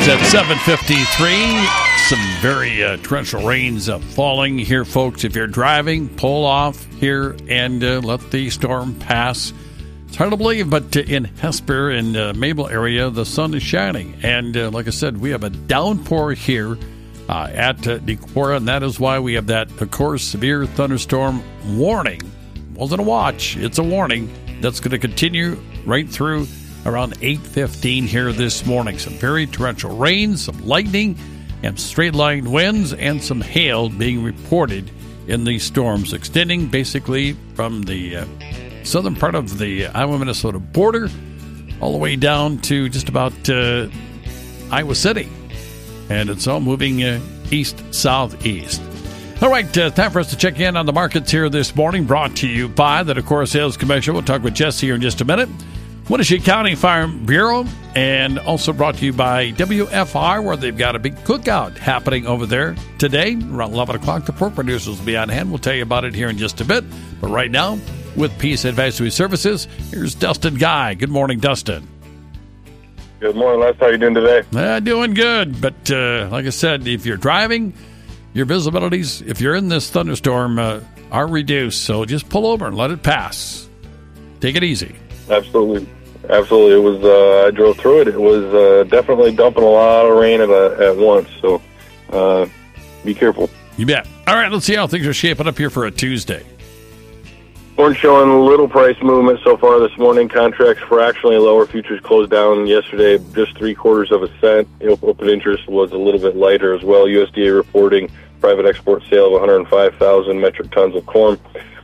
hours at 7:53. Some very torrential rains falling here, folks. If you're driving, pull off here and let the storm pass. It's hard to believe, but in Hesper and Mabel area, the sun is shining. And like I said, we have a downpour here at Decorah, and that is why we have that, of course, severe thunderstorm warning. Wasn't a watch, it's a warning that's going to continue right through around 8:15 here this morning. Some very torrential rain, some lightning, and straight-line winds, and some hail being reported in these storms, extending basically from the southern part of the Iowa-Minnesota border all the way down to just about Iowa City. And it's all moving east-southeast. All right, time for us to check in on the markets here this morning, brought to you by the Decorah Sales Commission. We'll talk with Jesse here in just a minute. Winneshiek County Farm Bureau, and also brought to you by WFR, where they've got a big cookout happening over there today. Around 11 o'clock, the pork producers will be on hand. We'll tell you about it here in just a bit. But right now, with Peace Advisory Services, here's Dustin Guy. Good morning, Dustin. Good morning, Les. How are you doing today? Doing good. But like I said, if you're driving, your visibilities, if you're in this thunderstorm, are reduced. So just pull over and let it pass. Take it easy. Absolutely. It was, I drove through it. It was definitely dumping a lot of rain at once. So be careful. You bet. All right, let's see how things are shaping up here for a Tuesday. Corn showing a little price movement so far this morning. Contracts fractionally lower. Futures closed down yesterday just 0.75 of a cent. Open interest was a little bit lighter as well. USDA reporting private export sale of 105,000 metric tons of corn.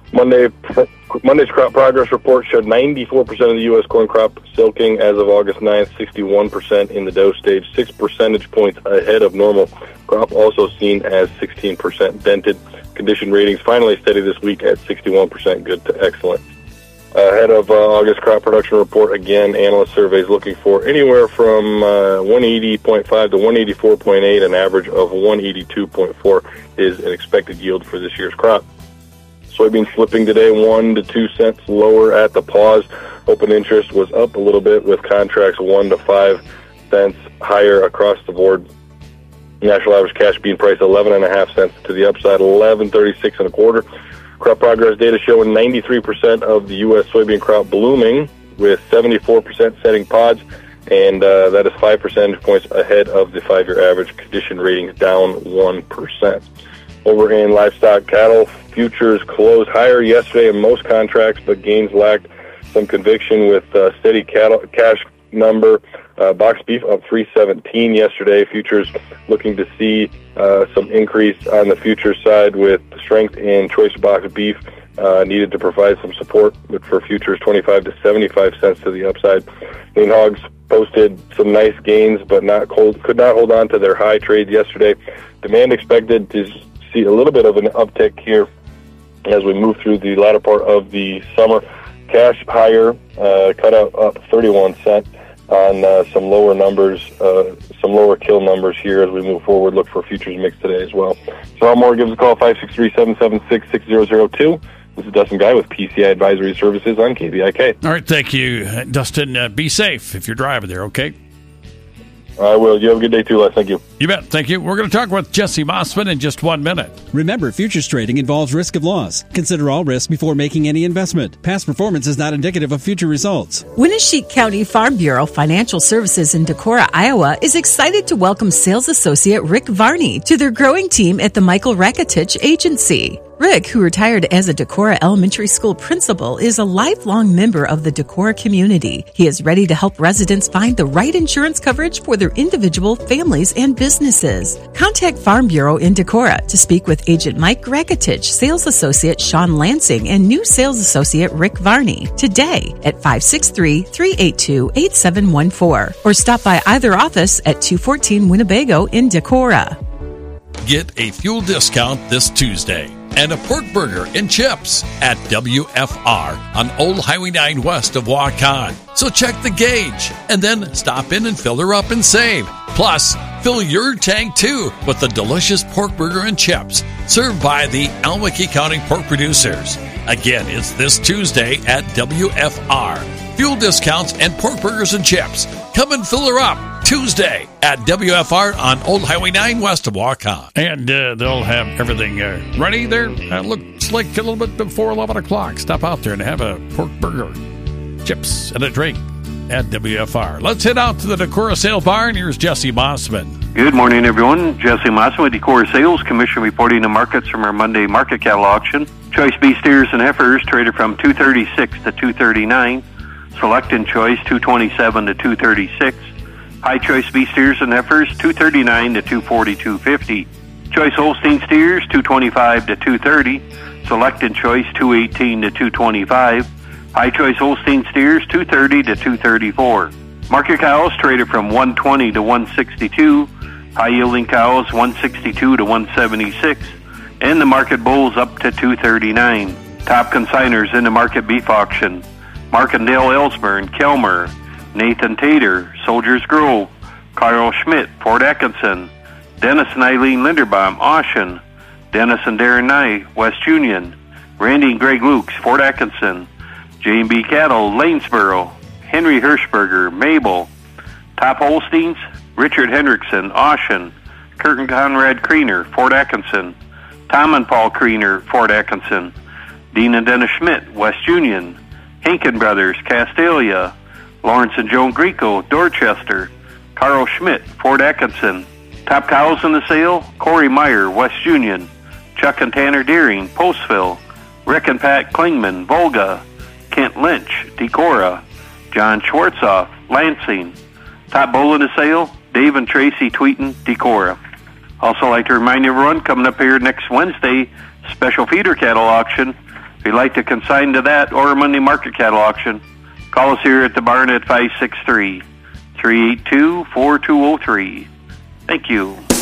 Monday's crop progress report showed 94% of the U.S. corn crop silking as of August 9th, 61% in the dough stage, 6 percentage points ahead of normal. Crop also seen as 16% dented. Condition ratings finally steady this week at 61%, good to excellent. Ahead of August crop production report, again, analyst surveys looking for anywhere from 180.5 to 184.8, an average of 182.4 is an expected yield for this year's crop. Soybean slipping today 1 to 2 cents lower at the pause. Open interest was up a little bit with contracts 1 to 5 cents higher across the board. National average cash bean price 11.5 cents to the upside, 11.36 and a quarter. Crop progress data showing 93% of the U.S. soybean crop blooming, with 74% setting pods, and that is 5 percentage points ahead of the 5-year average. Condition ratings down 1%. Over in livestock cattle, futures closed higher yesterday in most contracts, but gains lacked some conviction with steady cattle cash number. Box beef up 317 yesterday. Futures looking to see some increase on the futures side with strength in choice box beef needed to provide some support. Look for futures 25 to 75 cents to the upside. Lean hogs posted some nice gains, but could not hold on to their high trade yesterday. Demand expected to see a little bit of an uptick here as we move through the latter part of the summer. Cash higher, cut out up 31 cents on some lower numbers, some lower kill numbers here as we move forward. Look for futures mix today as well. So more, give us a call, 563-776-6002. This is Dustin Guy with PCI Advisory Services on KBIK. All right, thank you, Dustin. Be safe if you're driving there, okay? I will. You have a good day too, Les. Thank you. You bet. Thank you. We're going to talk with Jesse Mossman in just 1 minute. Remember, futures trading involves risk of loss. Consider all risk before making any investment. Past performance is not indicative of future results. Winneshiek County Farm Bureau Financial Services in Decorah, Iowa is excited to welcome sales associate Rick Varney to their growing team at the Michael Rakitich Agency. Rick, who retired as a Decorah Elementary School principal, is a lifelong member of the Decorah community. He is ready to help residents find the right insurance coverage for their individual, families, and businesses. Contact Farm Bureau in Decorah to speak with Agent Mike Rakitich, Sales Associate Sean Lansing, and new Sales Associate Rick Varney today at 563-382-8714, or stop by either office at 214 Winnebago in Decorah. Get a fuel discount this Tuesday and a pork burger and chips at WFR on Old Highway 9 west of Waukon. So check the gauge and then stop in and fill her up and save. Plus, fill your tank too with the delicious pork burger and chips served by the Almaquee County Pork Producers. Again, it's this Tuesday at WFR. Fuel discounts and pork burgers and chips. Come and fill her up Tuesday at WFR on Old Highway 9 west of Waukon. And they'll have everything ready there. Looks like a little bit before 11 o'clock. Stop out there and have a pork burger, chips, and a drink at WFR. Let's head out to the Decorah Sale Barn. Here's Jesse Mossman. Good morning, everyone. Jesse Mossman with Decorah Sales Commission reporting the markets from our Monday market cattle auction. Choice beef steers and heifers traded from $236 to $239. Select and choice $227 to $236. High choice beef steers and heifers $239 to $242.50. Choice Holstein steers $225 to $230. Select and choice $218 to $225. High choice Holstein steers $230 to $234. Market cows traded from $120 to $162. High yielding cows $162 to $176. And the market bulls up to $239. Top consigners in the market beef auction: Markendale Ellsburn, Kelmer, Nathan Tater, Soldiers Grove, Carl Schmidt, Fort Atkinson, Dennis and Eileen Linderbaum, Oshen, Dennis and Darren Nye, West Union, Randy and Greg Lukes, Fort Atkinson, J&B Cattle, Lanesboro, Henry Hirschberger, Mabel. Top Holsteins: Richard Hendrickson, Oshen, Kurt and Conrad Kriener, Fort Atkinson, Tom and Paul Kriener, Fort Atkinson, Dean and Dennis Schmidt, West Union, Hinken Brothers, Castalia, Lawrence and Joan Greco, Dorchester, Carl Schmidt, Fort Atkinson. Top cows in the sale: Corey Meyer, West Union, Chuck and Tanner Deering, Postville, Rick and Pat Klingman, Volga, Kent Lynch, Decorah, John Schwartzoff, Lansing. Top bull in the sale: Dave and Tracy Tweeten, Decorah. Also like to remind everyone, coming up here next Wednesday, special feeder cattle auction. If you'd like to consign to that or a Monday market cattle auction, call us here at the barn at 563-382-4203. Thank you.